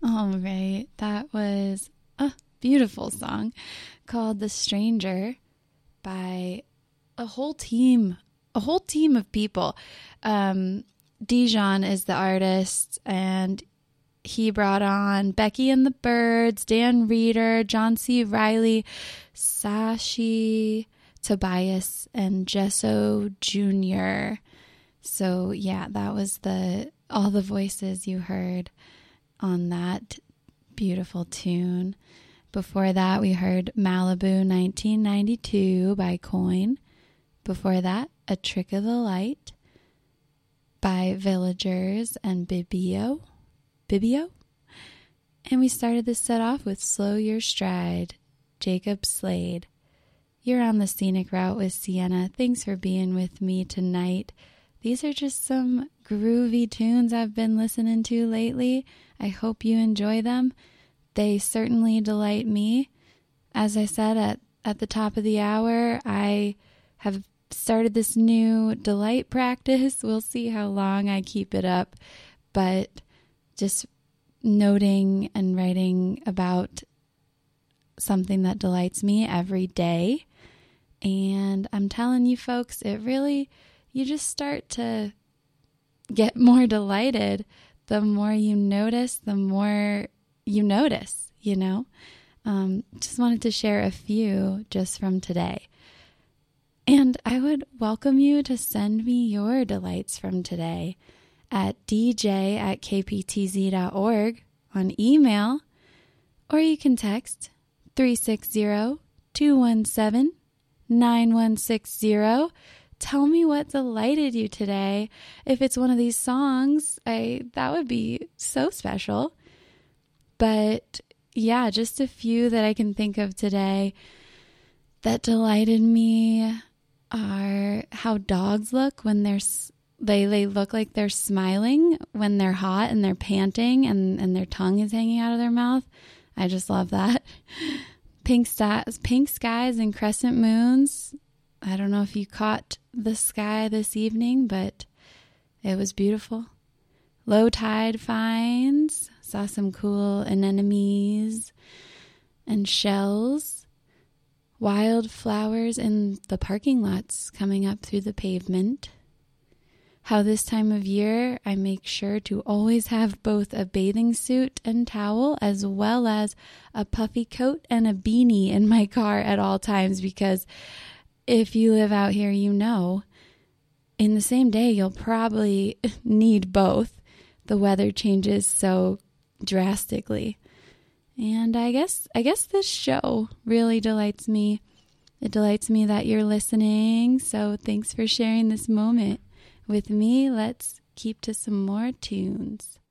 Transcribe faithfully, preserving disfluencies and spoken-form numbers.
All right. That was a beautiful song called The Stranger by a whole team, a whole team of people. Um, Dijon is the artist, and he brought on Becky and the Birds, Dan Reeder, John C. Riley, Sashi Tobias, and Jesso Junior So yeah, that was the all the voices you heard on that beautiful tune. Before that, we heard Malibu nineteen ninety-two by Coin. Before that, A Trick of the Light by Villagers and Bibio. Bibio? And we started this set off with Slow Your Stride, Jacob Slade. You're on the scenic route with Sienna. Thanks for being with me tonight. These are just some groovy tunes I've been listening to lately. I hope you enjoy them. They certainly delight me. As I said at, at the top of the hour, I have started this new delight practice. We'll see how long I keep it up. But just noting and writing about something that delights me every day. And I'm telling you folks, it really, you just start to get more delighted. The more you notice, the more you notice, you know. Um, just wanted to share a few just from today. And I would welcome you to send me your delights from today at d j at k p t z dot org on email, or you can text three six zero, two one seven, nine one six zero. Tell me what delighted you today. If it's one of these songs, I that would be so special. But yeah, just a few that I can think of today that delighted me are how dogs look when they're they they look like they're smiling when they're hot and they're panting and, and their tongue is hanging out of their mouth. I just love that. Pink skies, pink skies and crescent moons. I don't know if you caught the sky this evening, but it was beautiful. Low tide finds. Saw some cool anemones and shells. Wild flowers in the parking lots coming up through the pavement. How this time of year I make sure to always have both a bathing suit and towel as well as a puffy coat and a beanie in my car at all times, because if you live out here, you know, in the same day you'll probably need both. The weather changes so drastically. And I guess I guess this show really delights me. It delights me that you're listening. So thanks for sharing this moment with me. Let's keep to some more tunes.